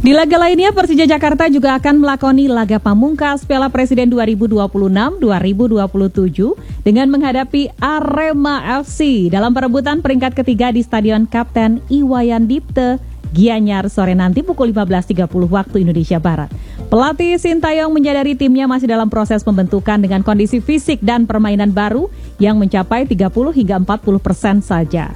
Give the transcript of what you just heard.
Di laga lainnya, Persija Jakarta juga akan melakoni laga pamungkas Piala Presiden 2026-2027 dengan menghadapi Arema FC dalam perebutan peringkat ketiga di Stadion Kapten Iwayan Dipte, Gianyar sore nanti pukul 15.30 waktu Indonesia Barat. Pelatih Sintayong menyadari timnya masih dalam proses pembentukan dengan kondisi fisik dan permainan baru yang mencapai 30 hingga 40% saja.